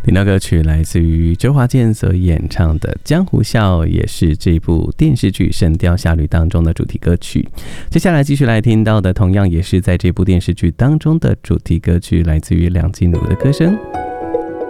听到歌曲来自于周华健所演唱的《江湖笑》，也是这部电视剧《神雕侠侣》当中的主题歌曲。接下来继续来听到的，同样也是在这部电视剧当中的主题歌曲，来自于梁静茹的歌声。